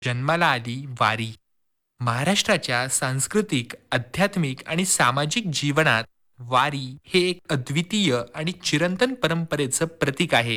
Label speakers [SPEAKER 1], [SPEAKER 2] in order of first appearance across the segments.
[SPEAKER 1] जन्माला आली वारी. महाराष्ट्राच्या सांस्कृतिक, आध्यात्मिक आणि सामाजिक जीवनात वारी हे एक अद्वितीय आणि चिरंतन परंपरेचं प्रतीक आहे.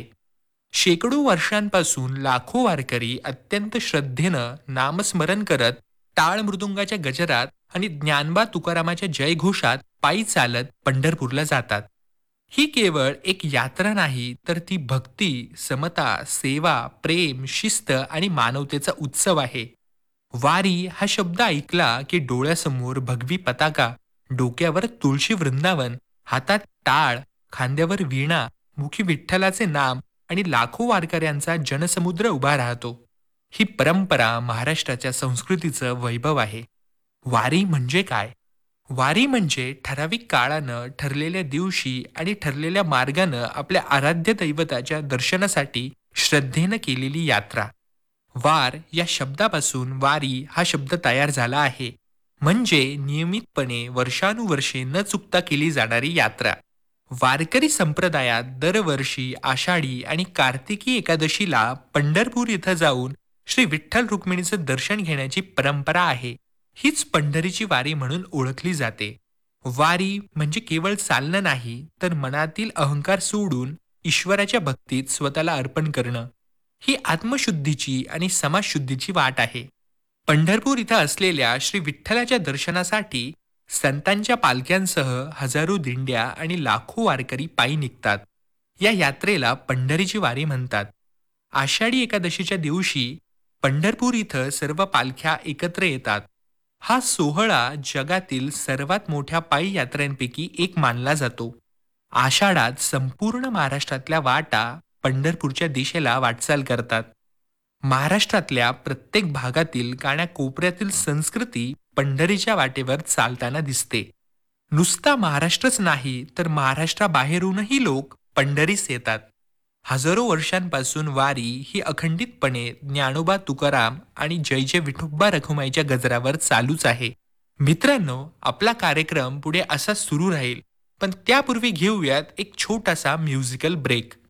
[SPEAKER 1] शेकडो वर्षांपासून लाखो वारकरी अत्यंत श्रद्धेनं नामस्मरण करत, टाळ मृदुंगाच्या गजरात आणि ज्ञानबा तुकारामाच्या जयघोषात पायी चालत पंढरपूरला जातात. ही केवळ एक यात्रा नाही, तर ती भक्ती, समता, सेवा, प्रेम, शिस्त आणि मानवतेचा उत्सव आहे. वारी हा शब्द ऐकला की डोळ्यासमोर भगवी पताका, डोक्यावर तुळशी वृंदावन, हातात टाळ, खांद्यावर वीणा, मुखी विठ्ठलाचे नाम आणि लाखो वारकऱ्यांचा जनसमुद्र उभा राहतो. ही परंपरा महाराष्ट्राच्या संस्कृतीचं वैभव आहे. वारी म्हणजे काय? वारी म्हणजे ठराविक काळानं, ठरलेल्या दिवशी आणि ठरलेल्या मार्गानं आपल्या आराध्य दैवताच्या दर्शनासाठी श्रद्धेनं केलेली यात्रा. वार या शब्दापासून वारी हा शब्द तयार झाला आहे. म्हणजे नियमितपणे वर्षानुवर्षे न चुकता केली जाणारी यात्रा. वारकरी संप्रदायात दरवर्षी आषाढी आणि कार्तिकी एकादशीला पंढरपूर इथं जाऊन श्री विठ्ठल रुक्मिणीचं दर्शन घेण्याची परंपरा आहे. हीच पंढरीची वारी म्हणून ओळखली जाते. वारी म्हणजे केवळ चालणं नाही, तर मनातील अहंकार सोडून ईश्वराच्या भक्तीत स्वतःला अर्पण करणं. ही आत्मशुद्धीची आणि समाजशुद्धीची वाट आहे. पंढरपूर इथं असलेल्या श्री विठ्ठलाच्या दर्शनासाठी संतांच्या पालख्यांसह हजारो दिंड्या आणि लाखो वारकरी पायी निघतात. या यात्रेला पंढरीची वारी म्हणतात. आषाढी एकादशीच्या दिवशी पंढरपूर इथं सर्व पालख्या एकत्र येतात. हा सोहळा जगातील सर्वात मोठ्या पायी यात्रेपैकी एक मानला जातो. आषाढात संपूर्ण महाराष्ट्रातल्या वाटा पंढरपूरच्या दिशेला वाटचाल करतात. महाराष्ट्रातल्या प्रत्येक भागातील कानाकोपऱ्यातील संस्कृती पंढरीच्या वाटेवर चालताना दिसते. नुसता महाराष्ट्रच नाही, तर महाराष्ट्राबाहेरूनही लोक पंढरीस येतात. हजारो वर्षांपासून वारी ही अखंडितपणे ज्ञानोबा तुकाराम आणि जय जय विठोबा रखुमाईच्या गजरावर चालूच आहे. मित्रांनो, आपला कार्यक्रम पुढे असा सुरू राहील, पण त्यापूर्वी घेऊयात एक छोटासा म्युझिकल ब्रेक.